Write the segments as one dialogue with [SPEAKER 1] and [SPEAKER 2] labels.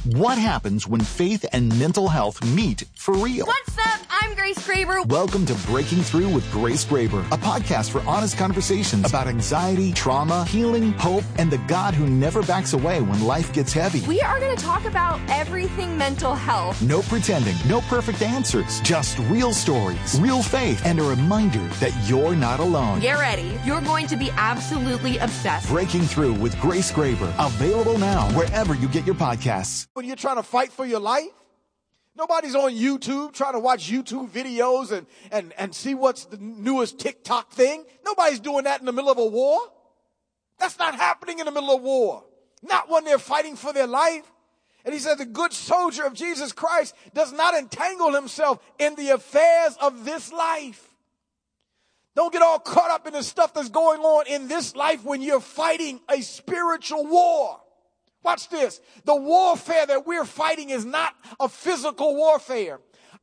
[SPEAKER 1] What happens when faith and mental health meet for real?
[SPEAKER 2] What's up? I'm Grace Graber.
[SPEAKER 1] Welcome to Breaking Through with Grace Graber, a podcast for honest conversations about anxiety, trauma, healing, hope, and the God who never backs away when life gets heavy.
[SPEAKER 2] We are going to talk about everything mental health.
[SPEAKER 1] No pretending, no perfect answers, just real stories, real faith, and a reminder that you're not alone.
[SPEAKER 2] Get ready. You're going to be absolutely obsessed.
[SPEAKER 1] Breaking Through with Grace Graber, available now wherever you get your podcasts.
[SPEAKER 3] When you're trying to fight for your life, nobody's on YouTube trying to watch YouTube videos and see what's the newest TikTok thing. Nobody's doing that in the middle of a war. That's not happening in the middle of war. Not when they're fighting for their life. And he said the good soldier of Jesus Christ does not entangle himself in the affairs of this life. Don't get all caught up in the stuff that's going on in this life when you're fighting a spiritual war. Watch this. The warfare that we're fighting is not a physical warfare.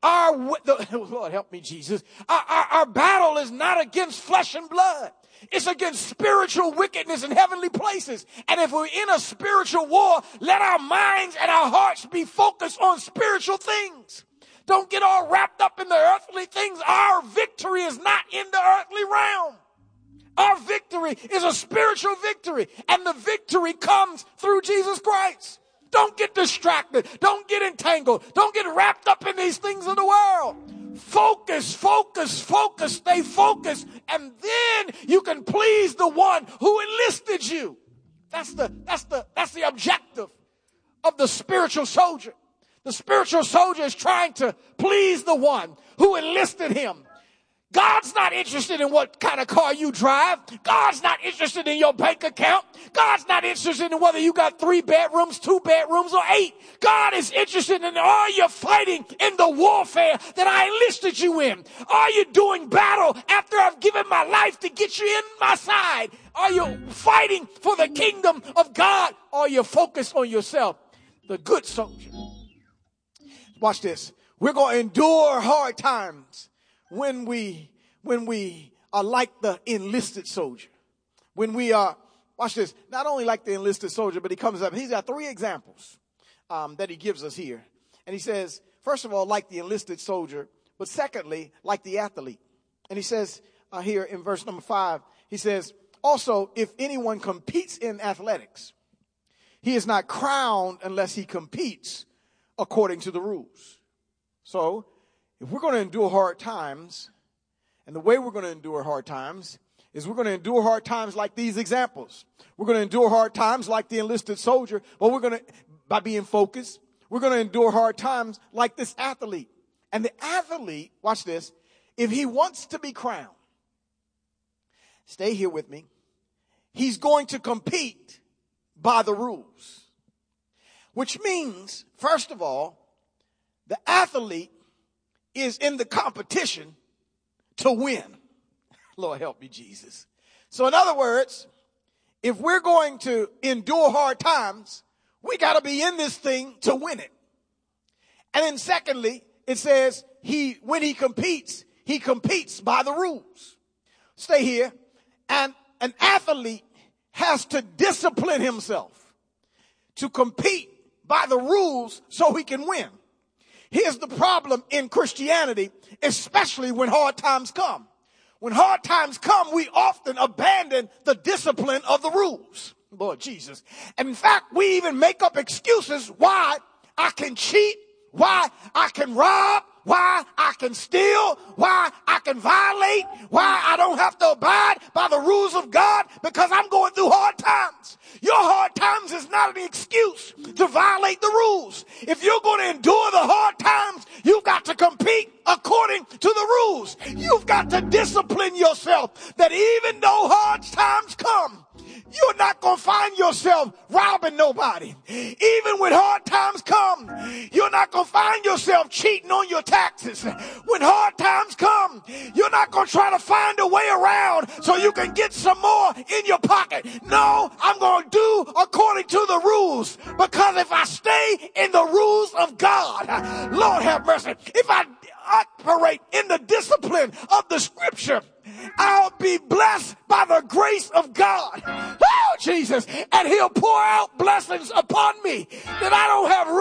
[SPEAKER 3] Lord help me, Jesus. Our battle is not against flesh and blood. It's against spiritual wickedness in heavenly places. And if we're in a spiritual war, let our minds and our hearts be focused on spiritual things. Don't get all wrapped up in the earthly things. Our victory is not in the earthly realm. Our victory is a spiritual victory, and the victory comes through Jesus Christ. Don't get distracted. Don't get entangled. Don't get wrapped up in these things of the world. Focus, focus, focus, stay focused, and then you can please the one who enlisted you. That's the objective of the spiritual soldier. The spiritual soldier is trying to please the one who enlisted him. God's not interested in what kind of car you drive. God's not interested in your bank account. God's not interested in whether you got 3 bedrooms, 2 bedrooms, or 8. God is interested in are you fighting in the warfare that I enlisted you in? Are you doing battle after I've given my life to get you in my side? Are you fighting for the kingdom of God? Or are you focused on yourself? The good soldier. Watch this. We're going to endure hard times. When we are like the enlisted soldier, when we are, watch this, not only like the enlisted soldier, but he comes up, he's got 3 examples that he gives us here. And he says, first of all, like the enlisted soldier, but secondly, like the athlete. And he says here in verse number 5, he says, also, if anyone competes in athletics, he is not crowned unless he competes according to the rules. So, if we're going to endure hard times, and the way we're going to endure hard times is we're going to endure hard times like these examples. We're going to endure hard times like the enlisted soldier, but by being focused, we're going to endure hard times like this athlete. And the athlete, watch this, if he wants to be crowned, stay here with me, he's going to compete by the rules. Which means, first of all, the athlete is in the competition to win. Lord help me, Jesus. So in other words, if we're going to endure hard times, we got to be in this thing to win it. And then secondly, it says when he competes by the rules. Stay here. And an athlete has to discipline himself to compete by the rules so he can win. Here's the problem in Christianity, especially when hard times come. When hard times come, we often abandon the discipline of the rules. Lord Jesus. And in fact, we even make up excuses why I can cheat, why I can rob, why I can steal, why I can violate, why I don't have to abide by the rules of God because I'm going through hard times. Your hard times is not an excuse to violate the rules. If you're going to endure the hard times, you've got to compete according to the rules. You've got to discipline yourself that even though hard times come, you're not going to find yourself robbing nobody. Even when hard times come, you're not going to find yourself cheating on your taxes. When hard times come, you're not going to try to find a way around so you can get some more in your pocket. No, I'm going to do according to the rules, because if I stay in the rules of God, Lord have mercy, if I operate in the discipline of the scripture, I'll be blessed by the grace of God. Oh, Jesus. And he'll pour out blessings upon me that I don't have room